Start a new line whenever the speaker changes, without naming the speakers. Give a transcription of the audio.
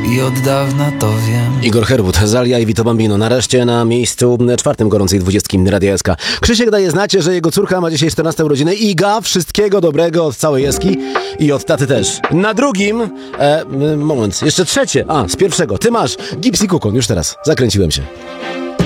i od dawna to wiem.
Igor Herbut, Zalia i Vito Bambino. Nareszcie na miejscu 4 gorącej 20 Radia SK. Krzysiek daje znać, że jego córka ma dzisiaj 14 urodziny. Iga, wszystkiego dobrego od całej Eski i od taty też. Na drugim, moment, jeszcze trzecie. Z pierwszego. Ty masz Gipsy Kukon, już teraz. Zakręciłem się.